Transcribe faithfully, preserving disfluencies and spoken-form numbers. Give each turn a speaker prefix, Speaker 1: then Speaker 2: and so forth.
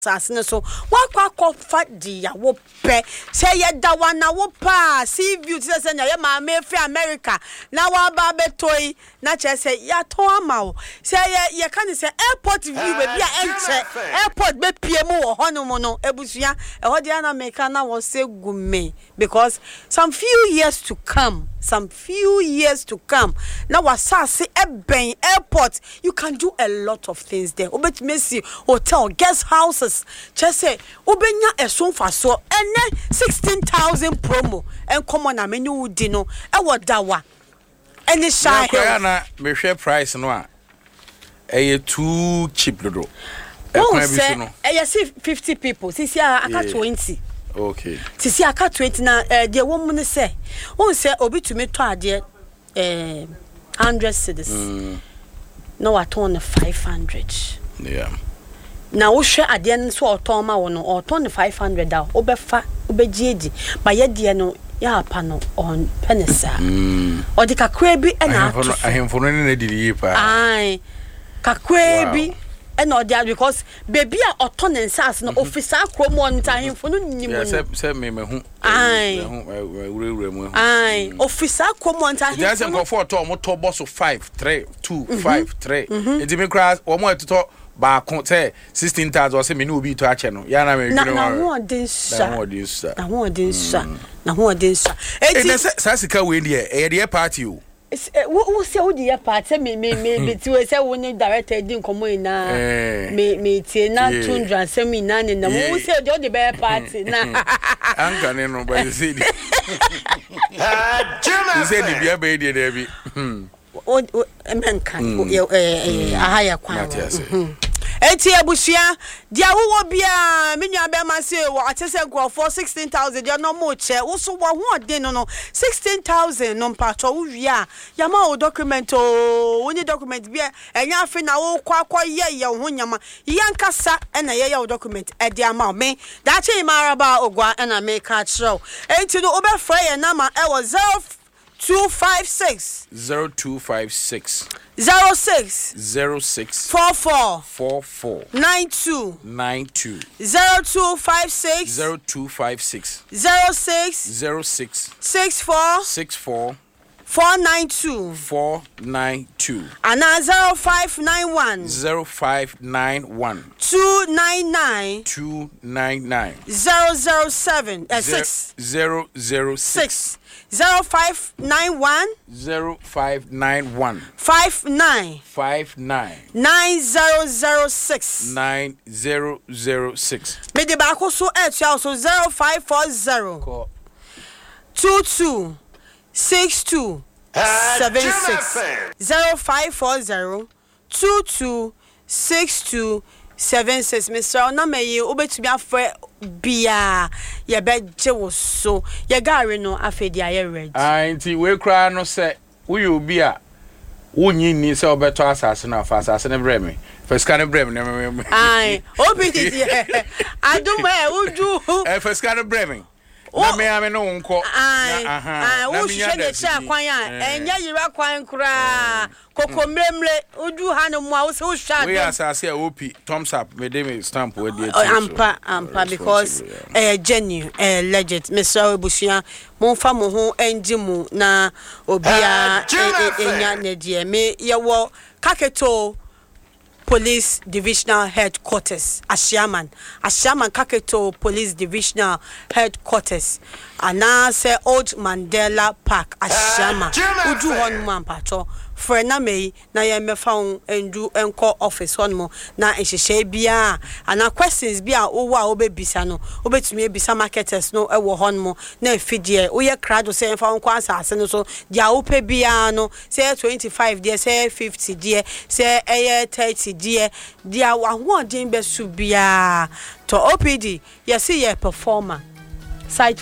Speaker 1: asase so wakwa kofa di ya wo pe se ye da wa na wo pa see view se se na ye ma me fi America na wa ba betoi na che se ya to ama wo se ye ye kan se airport view be bia enche airport be pie mu wo hono mo no ebusua e ho dia na America na wo se gume because some few years to come some few years to come now wasase eben airport you can do a lot of things there obet mesi hotel guest houses just say obenya eson fa so ene sixteen thousand promo en common na menu udi no e wodawa ene shy
Speaker 2: ya na me hwe price no a e too cheap dodo
Speaker 1: e kwa bi so no e see fifty people sisi aka twenty.
Speaker 2: Okay.
Speaker 1: Sisi aka twenty na eh de wo mu ne se. Won se obi tumi to ade eh one hundred cedis. Mm. No aton five hundred.
Speaker 2: Yeah.
Speaker 1: Na wo hwe ade no so oton ma wo no oton five hundred da obefa obegiedi. Ba ye de no ya pa no on penesa. Mm. Odi kakra bi e na ato.
Speaker 2: Ahemfo no ne didi pa.
Speaker 1: Ai. Kakra bi and or there because baby are autonomous no officer chrome time for no
Speaker 2: say me me hu
Speaker 1: ai ai officer chrome time
Speaker 2: just go for to motor boss five three two five three it me crash o mo to ba ko say sixteen thousand o say me no obi to ache no ya na me
Speaker 1: na na ho odin sha
Speaker 2: na ho odin sha
Speaker 1: na ho odin sha na ho odin sha
Speaker 2: e dey say sika we dey e dey party o
Speaker 1: wo se wo di party me me me beti we se wo ni director din komo ina me me tie na two hundred semi na ni na wo se o di be party na
Speaker 2: anka ne no ba se di you say di bia be di there bi
Speaker 1: o menka eh aha ya kwa eti ebusia dia wo bia menua be ma se wo atese for sixteen thousand dia no mo che wo so wo ho den no sixteen thousand no mpacho wo wia ya ma wo document o woni document bia enya afi na wo kwa kwa ye ye ho nyama yankasa na ye ye wo document e dia ma me da che maraba ogwa na me ka chro enti no obefra ye na ma e wo zero two five six
Speaker 2: zero two five six
Speaker 1: zero six
Speaker 2: zero six
Speaker 1: four four
Speaker 2: four four
Speaker 1: nine two
Speaker 2: nine two
Speaker 1: zero two five six
Speaker 2: zero two five six
Speaker 1: zero six
Speaker 2: zero six
Speaker 1: six four
Speaker 2: six four
Speaker 1: four nine two
Speaker 2: four nine two
Speaker 1: and zero five nine one
Speaker 2: zero five nine one
Speaker 1: two nine nine
Speaker 2: two nine nine
Speaker 1: zero zero seven uh, six
Speaker 2: zero zero six
Speaker 1: zero five nine one
Speaker 2: zero five nine one
Speaker 1: five nine
Speaker 2: five nine
Speaker 1: nine zero zero six
Speaker 2: nine zero zero six.
Speaker 1: Me de ba ko so e also zero five four zero two two six two seven six zero five four zero two two six two seven six. Mister na me ye obetumi afre bia ye beje wo so ye gare no afedi aye ready
Speaker 2: ah nti we kra no se we obi a wonyi ni se obeto asase na afa asase ne bre me first kan bre me me
Speaker 1: ai obi di adum e uju
Speaker 2: eh first kan bre me na me ame no nko
Speaker 1: aha wo hwe ne che akwan a enya yira kwan kura kokomremre uju ha no mu a wo se wo hwa
Speaker 2: we asase a opi thumbs up me dey me stamp we dey
Speaker 1: ampa ampa because eh genuine eh legit Mister Obusia mo fa mo ho enjimu na obia enya ne die me ye wo Kaketo Police Divisional Headquarters, Ashiaman, Ashiaman Kaketo Police Divisional Headquarters, Anase Old Mandela Park, Ashiaman, Uju one man patrol, Frena May, na ye me found endu enko office one mo, na esheshe bia, and our questions bia owa obe bisano, obe to me bisa marketers no ewo hon mo, na fidie, oye crowd say found kwasa aseno so, dia ope bia no, say twenty-five dear, say fifty dear, say aye thirty dear, dia wa ho den be su bia to O P D, ye see ye performer. Site